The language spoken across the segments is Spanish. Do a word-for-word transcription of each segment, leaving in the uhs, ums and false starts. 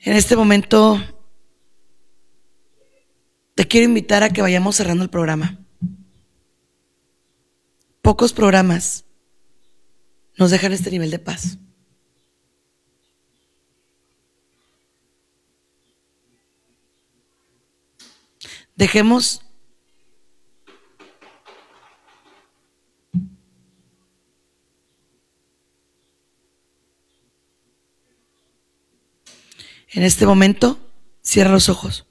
En este momento te quiero invitar a que vayamos cerrando el programa. Pocos programas nos dejan este nivel de paz. Dejemos en este momento, cierra los ojos.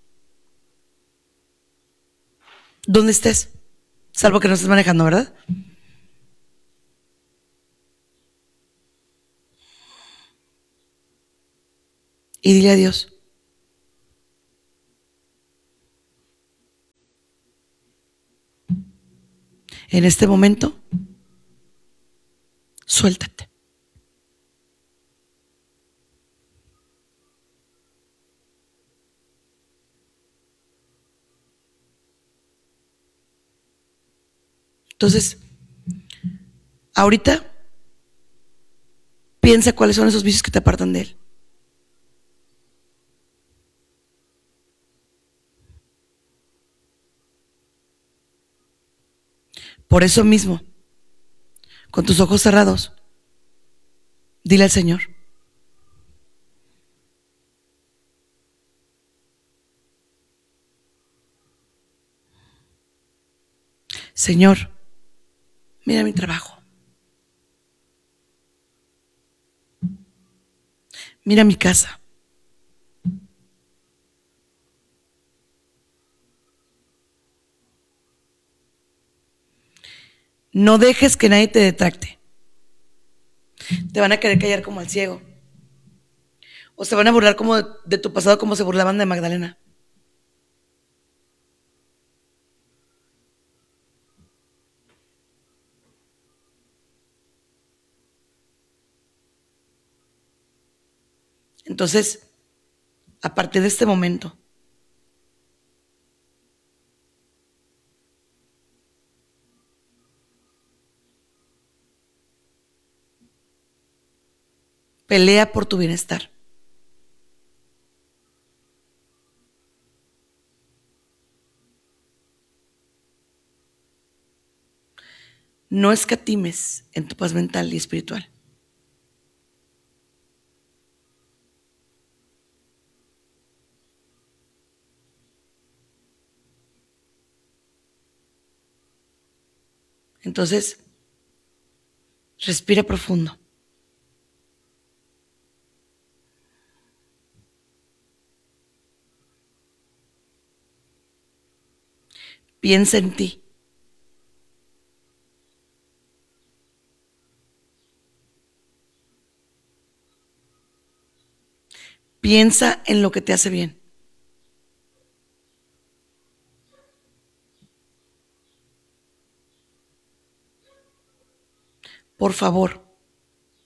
¿Dónde estés? Salvo que no estés manejando, ¿verdad? Y dile adiós. En este momento, suéltate. Entonces, ahorita, piensa cuáles son esos vicios que te apartan de él. Por eso mismo, con tus ojos cerrados, dile al Señor: Señor, mira mi trabajo. Mira mi casa. No dejes que nadie te detracte. Te van a querer callar como al ciego. O se van a burlar como de, de tu pasado, como se burlaban de Magdalena. Entonces, a partir de este momento, pelea por tu bienestar. No escatimes en tu paz mental y espiritual. Entonces, respira profundo. Piensa en ti. Piensa en lo que te hace bien. Por favor,